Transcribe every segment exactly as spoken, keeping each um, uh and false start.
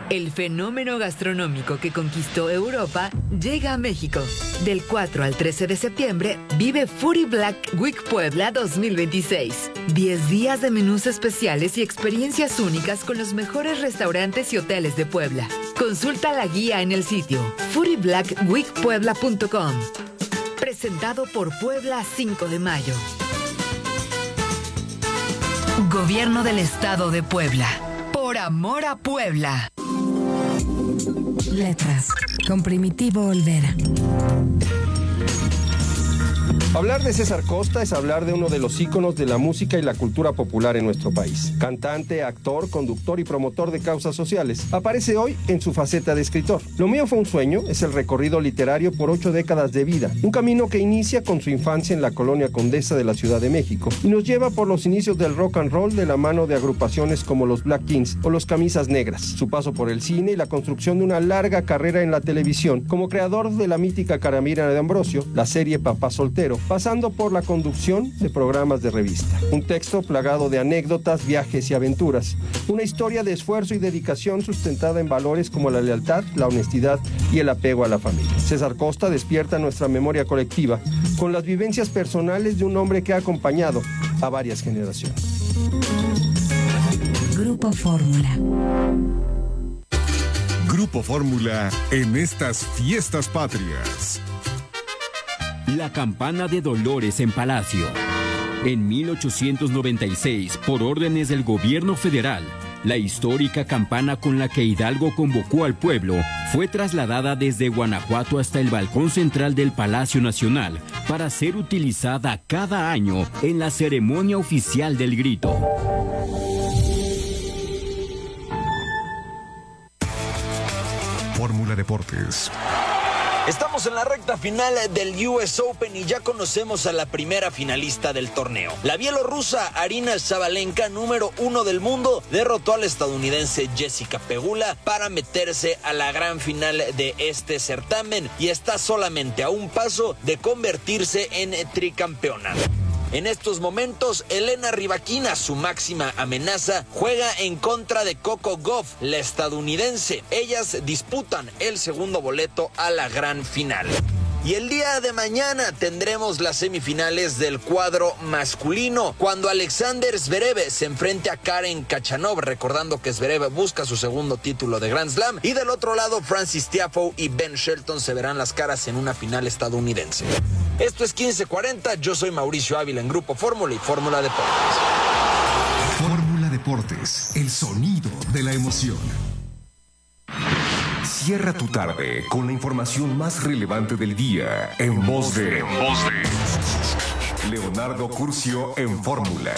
El fenómeno gastronómico que conquistó Europa llega a México. Del cuatro al trece de septiembre, vive Foodie Black Week Puebla dos mil veintiséis. diez días de menús especiales y experiencias únicas con los mejores restaurantes y hoteles de Puebla. Consulta la guía en el sitio foodie black week puebla punto com. Presentado por Puebla cinco de mayo. Gobierno del Estado de Puebla. Por amor a Puebla. Letras, con Primitivo Olvera. Hablar de César Costa es hablar de uno de los íconos de la música y la cultura popular en nuestro país. Cantante, actor, conductor y promotor de causas sociales. Aparece hoy en su faceta de escritor. Lo mío fue un sueño es el recorrido literario por ocho décadas de vida. Un camino que inicia con su infancia en la colonia Condesa de la Ciudad de México y nos lleva por los inicios del rock and roll de la mano de agrupaciones como los Black Kings o los Camisas Negras. Su paso por el cine y la construcción de una larga carrera en la televisión como creador de la mítica Caramira de Ambrosio, la serie Papá Soltero, pasando por la conducción de programas de revista. Un texto plagado de anécdotas, viajes y aventuras. Una historia de esfuerzo y dedicación sustentada en valores como la lealtad, la honestidad y el apego a la familia. César Costa despierta nuestra memoria colectiva con las vivencias personales de un hombre que ha acompañado a varias generaciones. Grupo Fórmula. Grupo Fórmula en estas fiestas patrias. La campana de Dolores en Palacio. En mil ochocientos noventa y seis, por órdenes del gobierno federal, la histórica campana con la que Hidalgo convocó al pueblo fue trasladada desde Guanajuato hasta el balcón central del Palacio Nacional para ser utilizada cada año en la ceremonia oficial del grito. Fórmula Deportes. Estamos en la recta final del U S Open y ya conocemos a la primera finalista del torneo. La bielorrusa Arina Sabalenka, número uno del mundo, derrotó a la estadounidense Jessica Pegula para meterse a la gran final de este certamen y está solamente a un paso de convertirse en tricampeona. En estos momentos, Elena Rybakina, su máxima amenaza, juega en contra de Coco Gauff, la estadounidense. Ellas disputan el segundo boleto a la gran final. Y el día de mañana tendremos las semifinales del cuadro masculino, cuando Alexander Zverev se enfrente a Karen Khachanov, recordando que Zverev busca su segundo título de Grand Slam, y del otro lado Francis Tiafoe y Ben Shelton se verán las caras en una final estadounidense. Esto es quince cuarenta, yo soy Mauricio Ávila en Grupo Fórmula y Fórmula Deportes. Fórmula Deportes, el sonido de la emoción. Cierra tu tarde con la información más relevante del día en voz de, en voz de Leonardo Curcio en Fórmula.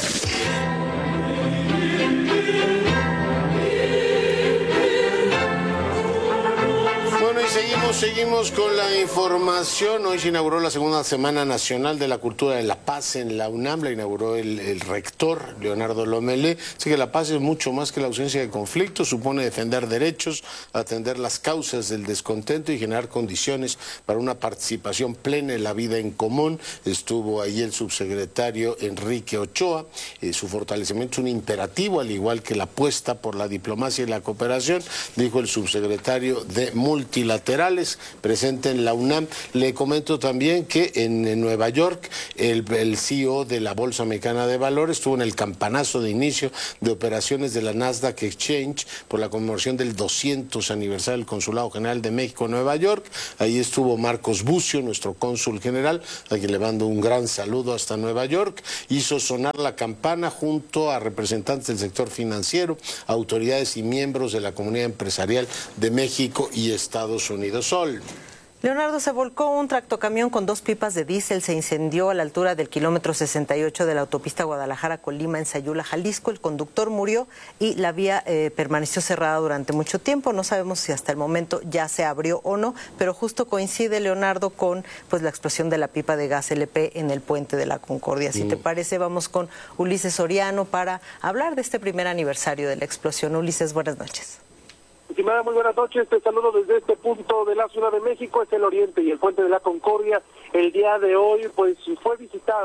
Bueno, y seguimos, seguimos con la información. Hoy se inauguró la segunda Semana Nacional de la Cultura de la Paz en la UNAM. La inauguró el, el rector, Leonardo Lomelí. Así que la paz es mucho más que la ausencia de conflictos. Supone defender derechos, atender las causas del descontento y generar condiciones para una participación plena en la vida en común. Estuvo ahí el subsecretario Enrique Ochoa. Eh, su fortalecimiento es un imperativo, al igual que la apuesta por la diplomacia y la cooperación, dijo el subsecretario de Multilaterales presente en la UNAM. Le comento también que en, en Nueva York el, el C E O de la Bolsa Mexicana de Valores estuvo en el campanazo de inicio de operaciones de la Nasdaq Exchange por la conmemoración del doscientos aniversario del Consulado General de México en Nueva York. Ahí estuvo Marcos Bucio, nuestro cónsul general, a quien le mando un gran saludo hasta Nueva York. Hizo sonar la campana junto a representantes del sector financiero, autoridades y miembros de la comunidad empresarial de México y Estados Unidos. Sol. Leonardo, se volcó un tractocamión con dos pipas de diésel, se incendió a la altura del kilómetro sesenta y ocho de la autopista Guadalajara-Colima en Sayula, Jalisco. El conductor murió y la vía eh, permaneció cerrada durante mucho tiempo. No sabemos si hasta el momento ya se abrió o no, pero justo coincide, Leonardo, con pues la explosión de la pipa de gas L P en el Puente de la Concordia. Si mm. te parece, vamos con Ulises Soriano para hablar de este primer aniversario de la explosión. Ulises, buenas noches. Estimada, muy buenas noches, te saludo desde este punto de la Ciudad de México, es el Oriente y el Puente de la Concordia. El día de hoy pues fue visitado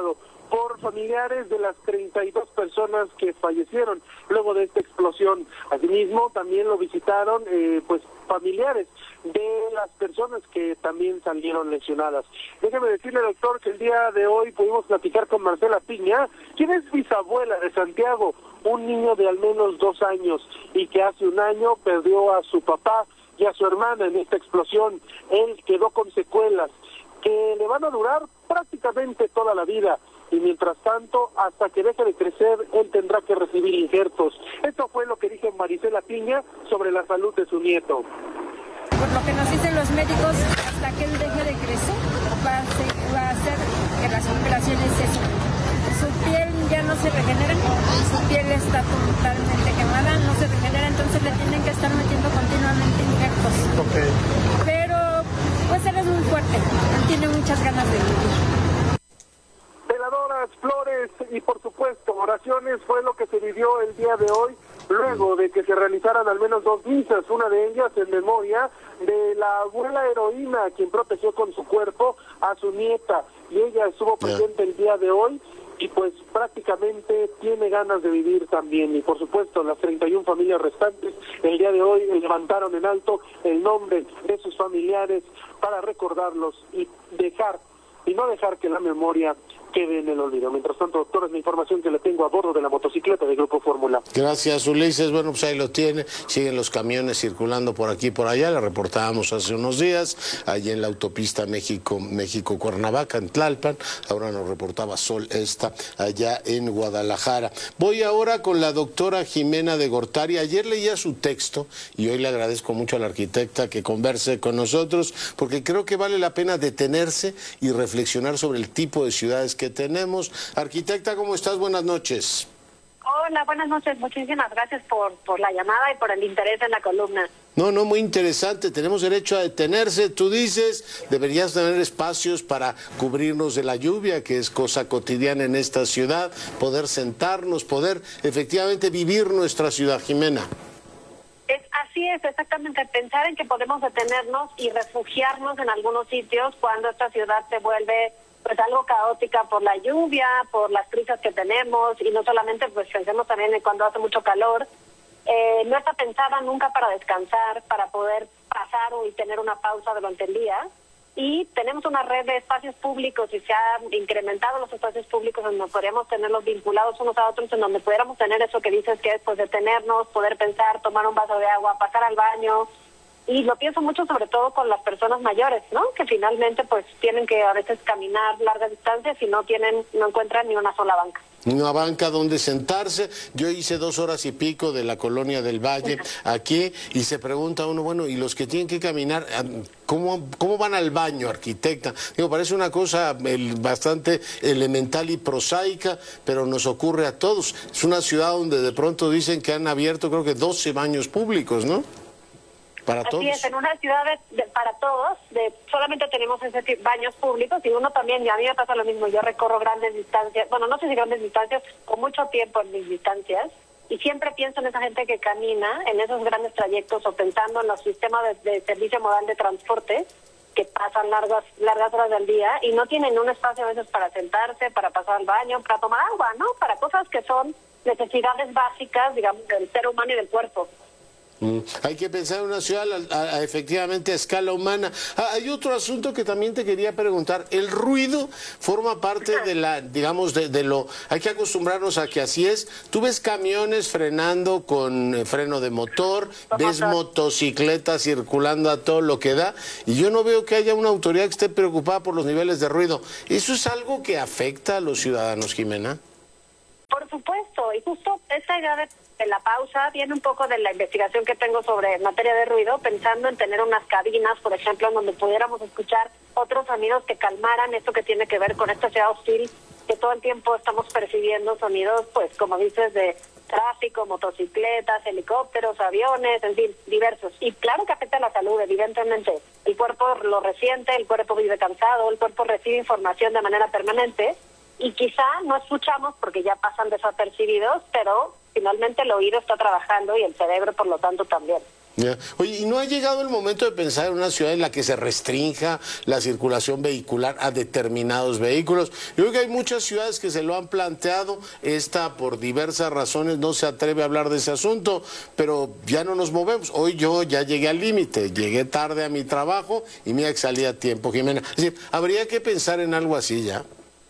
por familiares de las treinta y dos personas que fallecieron luego de esta explosión. Asimismo, también lo visitaron eh, pues familiares de las personas que también salieron lesionadas. Déjeme decirle, doctor, que el día de hoy pudimos platicar con Marcela Piña, quien es bisabuela de Santiago, un niño de al menos dos años y que hace un año perdió a su papá y a su hermana en esta explosión. Él quedó con secuelas que le van a durar prácticamente toda la vida. Y mientras tanto, hasta que deje de crecer, él tendrá que recibir injertos. Esto fue lo que dijo Marcela Piña sobre la salud de su nieto. Por lo que nos dicen los médicos, hasta que él deje de crecer, va a, ser, va a hacer que las operaciones eso. Su piel ya no se regenera, su piel está totalmente quemada, no se regenera, entonces le tienen que estar metiendo continuamente injertos. Okay. Pero, pues él es muy fuerte, él tiene muchas ganas de vivir. Veladoras, flores y por supuesto oraciones fue lo que se vivió el día de hoy, luego de que se realizaran al menos dos misas, una de ellas en memoria de la abuela heroína quien protegió con su cuerpo a su nieta, y ella estuvo presente el día de hoy y pues prácticamente tiene ganas de vivir también. Y por supuesto las treinta y una familias restantes el día de hoy levantaron en alto el nombre de sus familiares para recordarlos y dejar y no dejar que la memoria quede en el olvido. Mientras tanto, doctor, es la información que le tengo a bordo de la motocicleta del Grupo Fórmula. Gracias, Ulises. Bueno, pues ahí lo tiene. Siguen los camiones circulando por aquí y por allá. Le reportábamos hace unos días, allí en la autopista México, México-Cuernavaca, en Tlalpan. Ahora nos reportaba Sol esta, allá en Guadalajara. Voy ahora con la doctora Jimena de Gortari. Ayer leía su texto y hoy le agradezco mucho a la arquitecta que converse con nosotros, porque creo que vale la pena detenerse y reflexionar sobre el tipo de ciudades que tenemos. Arquitecta, ¿cómo estás? Buenas noches. Hola, buenas noches. Muchísimas gracias por, por la llamada y por el interés en la columna. No, no, muy interesante. Tenemos derecho a detenerse. Tú dices, deberías tener espacios para cubrirnos de la lluvia, que es cosa cotidiana en esta ciudad, poder sentarnos, poder efectivamente vivir nuestra ciudad, Jimena. Es, así es, exactamente. Pensar en que podemos detenernos y refugiarnos en algunos sitios cuando esta ciudad se vuelve pues algo caótica por la lluvia, por las prisas que tenemos, y no solamente, pues pensemos también en cuando hace mucho calor. Eh, no está pensada nunca para descansar, para poder pasar y tener una pausa durante el día. Y tenemos una red de espacios públicos y se han incrementado los espacios públicos donde podríamos tenerlos vinculados unos a otros, en donde pudiéramos tener eso que dices que es pues detenernos, poder pensar, tomar un vaso de agua, pasar al baño. Y lo pienso mucho sobre todo con las personas mayores, ¿no? Que finalmente pues tienen que a veces caminar largas distancias y no tienen, no encuentran ni una sola banca. Una banca donde sentarse. Yo hice dos horas y pico de la Colonia del Valle aquí y se pregunta uno, bueno, ¿y los que tienen que caminar, cómo, cómo van al baño, arquitecta? Digo, parece una cosa el, bastante elemental y prosaica, pero nos ocurre a todos. Es una ciudad donde de pronto dicen que han abierto creo que doce baños públicos, ¿no? Para Así todos. es, en una ciudad de, de, para todos, de, solamente tenemos ese tipo, baños públicos, y uno también, y a mí me pasa lo mismo, yo recorro grandes distancias, bueno, no sé si grandes distancias, con mucho tiempo en mis distancias, y siempre pienso en esa gente que camina en esos grandes trayectos, o pensando en los sistemas de, de servicio modal de transporte, que pasan largas largas horas del día, y no tienen un espacio a veces para sentarse, para pasar al baño, para tomar agua, ¿no? Para cosas que son necesidades básicas, digamos, del ser humano y del cuerpo. Mm. Hay que pensar en una ciudad a, a, a, efectivamente a escala humana. Ah, hay otro asunto que también te quería preguntar. El ruido forma parte de la, digamos, de, de lo... Hay que acostumbrarnos a que así es. Tú ves camiones frenando con eh, freno de motor, ves motocicletas circulando a todo lo que da, y yo no veo que haya una autoridad que esté preocupada por los niveles de ruido. ¿Eso es algo que afecta a los ciudadanos, Jimena? Por supuesto, y justo esta idea de, de la pausa viene un poco de la investigación que tengo sobre materia de ruido, pensando en tener unas cabinas, por ejemplo, en donde pudiéramos escuchar otros sonidos que calmaran esto que tiene que ver con esta ciudad hostil, que todo el tiempo estamos percibiendo sonidos, pues como dices, de tráfico, motocicletas, helicópteros, aviones, en fin, diversos. Y claro que afecta a la salud, evidentemente. El cuerpo lo resiente, el cuerpo vive cansado, el cuerpo recibe información de manera permanente, y quizá no escuchamos porque ya pasan desapercibidos, pero finalmente el oído está trabajando y el cerebro, por lo tanto, también. Ya. Oye, ¿y no ha llegado el momento de pensar en una ciudad en la que se restrinja la circulación vehicular a determinados vehículos? Yo creo que hay muchas ciudades que se lo han planteado, esta por diversas razones no se atreve a hablar de ese asunto, pero ya no nos movemos. Hoy yo ya llegué al límite, llegué tarde a mi trabajo y mira que salí a tiempo, Jimena. Es decir, habría que pensar en algo así ya.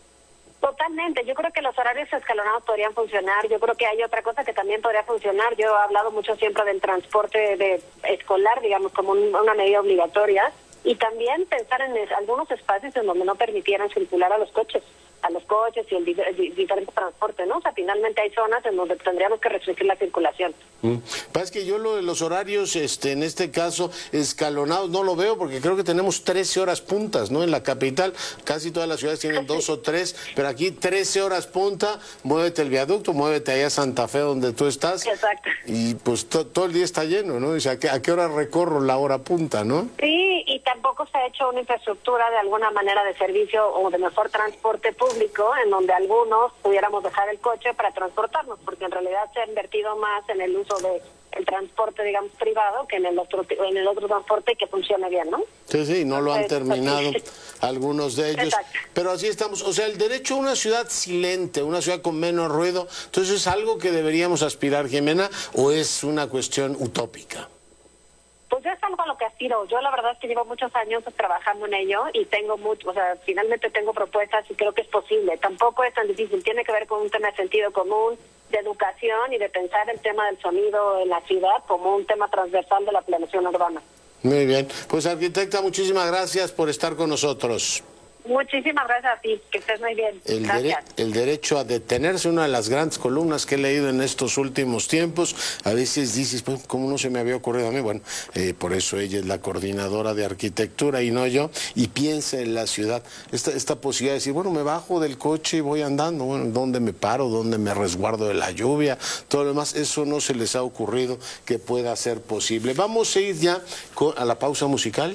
Totalmente, yo creo que los horarios escalonados podrían funcionar, yo creo que hay otra cosa que también podría funcionar, yo he hablado mucho siempre del transporte de escolar, digamos, como un, una medida obligatoria, y también pensar en es, algunos espacios en donde no permitieran circular a los coches, a los coches y el, el diferente transporte, ¿no? O sea, finalmente hay zonas en donde tendríamos que restringir la circulación. Mm. Pasa que yo lo de los horarios, este, en este caso, escalonados, no lo veo porque creo que tenemos trece horas puntas, ¿no? En la capital, casi todas las ciudades tienen dos o tres, pero aquí trece horas punta, muévete el viaducto, muévete allá a Santa Fe donde tú estás. Exacto. Y pues to, todo el día está lleno, ¿no? O sea, ¿a qué, a qué hora recorro la hora punta, no? Sí, y tampoco se ha hecho una infraestructura de alguna manera de servicio o de mejor transporte público en donde algunos pudiéramos dejar el coche para transportarnos, porque en realidad se ha invertido más en el uso de el transporte, digamos, privado que en el otro en el otro transporte que funcione bien, ¿no? Sí, sí, no lo han terminado algunos de ellos. Exacto. Pero así estamos. O sea, el derecho a una ciudad silente, una ciudad con menos ruido, entonces ¿es algo que deberíamos aspirar, Jimena, o es una cuestión utópica? Pues es algo a lo que aspiro. Yo la verdad es que llevo muchos años trabajando en ello y tengo mucho, o sea, finalmente tengo propuestas y creo que es posible. Tampoco es tan difícil, tiene que ver con un tema de sentido común, de educación y de pensar el tema del sonido en la ciudad como un tema transversal de la planeación urbana. Muy bien. Pues arquitecta, muchísimas gracias por estar con nosotros. Muchísimas gracias a ti, que estés muy bien. El, Gracias. dere el derecho a detenerse, una de las grandes columnas que he leído en estos últimos tiempos. A veces dices, pues, ¿cómo no se me había ocurrido a mí? Bueno, eh, por eso ella es la coordinadora de arquitectura y no yo. Y piensa en la ciudad. Esta, esta posibilidad de decir, bueno, me bajo del coche y voy andando. Bueno, ¿dónde me paro? ¿Dónde me resguardo de la lluvia? Todo lo demás, eso no se les ha ocurrido que pueda ser posible. Vamos a ir ya con, a la pausa musical.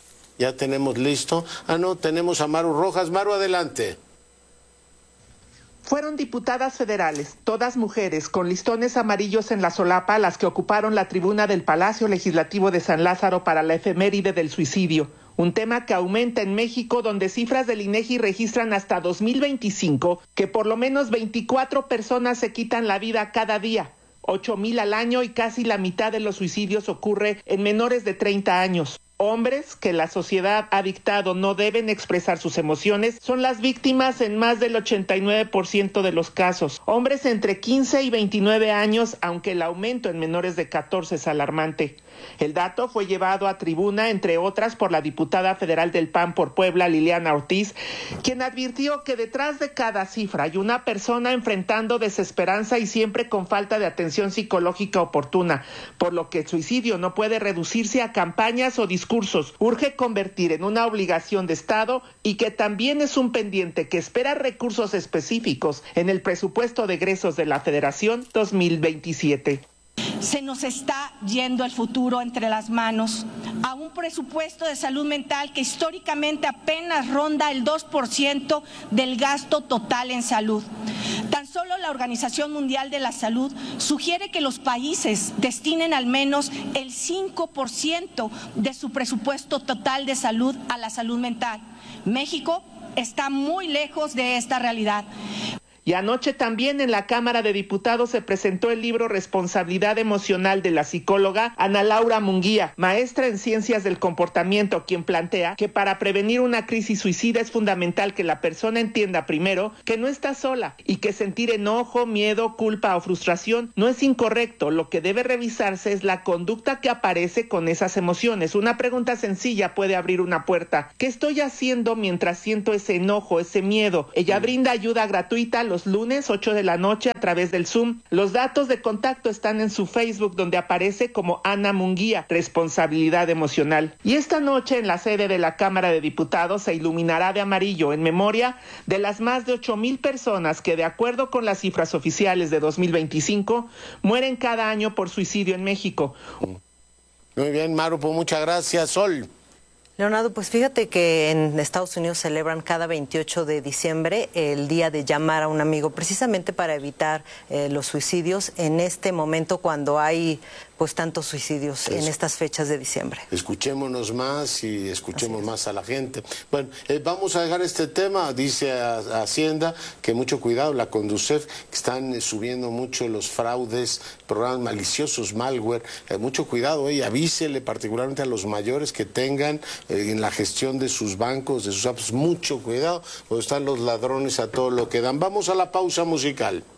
Ya tenemos listo. Ah, no, tenemos a Maru Rojas. Maru, adelante. Fueron diputadas federales, todas mujeres, con listones amarillos en la solapa, las que ocuparon la tribuna del Palacio Legislativo de San Lázaro para la efeméride del suicidio. Un tema que aumenta en México, donde cifras del INEGI registran hasta dos mil veinticinco que por lo menos veinticuatro personas se quitan la vida cada día. ocho mil al año y casi la mitad de los suicidios ocurre en menores de treinta años. Hombres que la sociedad ha dictado no deben expresar sus emociones son las víctimas en más del ochenta y nueve por ciento de los casos. Hombres entre quince y veintinueve años, aunque el aumento en menores de catorce es alarmante. El dato fue llevado a tribuna, entre otras, por la diputada federal del P A N por Puebla, Liliana Ortiz, quien advirtió que detrás de cada cifra hay una persona enfrentando desesperanza y siempre con falta de atención psicológica oportuna, por lo que el suicidio no puede reducirse a campañas o discursos. Discursos. Urge convertir en una obligación de Estado y que también es un pendiente que espera recursos específicos en el presupuesto de egresos de la Federación dos mil veintisiete. Se nos está yendo el futuro entre las manos a un presupuesto de salud mental que históricamente apenas ronda el dos por ciento del gasto total en salud. Tan solo la Organización Mundial de la Salud sugiere que los países destinen al menos el cinco por ciento de su presupuesto total de salud a la salud mental. México está muy lejos de esta realidad. Y anoche también en la Cámara de Diputados se presentó el libro Responsabilidad Emocional de la psicóloga Ana Laura Munguía, maestra en Ciencias del Comportamiento, quien plantea que para prevenir una crisis suicida es fundamental que la persona entienda primero que no está sola y que sentir enojo, miedo, culpa o frustración no es incorrecto. Lo que debe revisarse es la conducta que aparece con esas emociones. Una pregunta sencilla puede abrir una puerta. ¿Qué estoy haciendo mientras siento ese enojo, ese miedo? Ella brinda ayuda gratuita a los lunes, ocho de la noche, a través del Zoom. Los datos de contacto están en su Facebook, donde aparece como Ana Munguía, Responsabilidad Emocional. Y esta noche, en la sede de la Cámara de Diputados, se iluminará de amarillo en memoria de las más de ocho mil personas que, de acuerdo con las cifras oficiales de dos mil veinticinco, mueren cada año por suicidio en México. Muy bien, Maru, pues muchas gracias. Sol. Leonardo, pues fíjate que en Estados Unidos celebran cada veintiocho de diciembre el día de llamar a un amigo, precisamente para evitar eh, los suicidios en este momento cuando hay pues tantos suicidios en estas fechas de diciembre. Escuchémonos más y escuchemos más a la gente. Bueno, eh, vamos a dejar este tema. Dice a, a Hacienda que mucho cuidado, la Conducef, que están eh, subiendo mucho los fraudes, programas maliciosos, malware. Eh, mucho cuidado, eh, y avísele particularmente a los mayores que tengan eh, en la gestión de sus bancos, de sus apps, mucho cuidado, porque están los ladrones a todo lo que dan. Vamos a la pausa musical.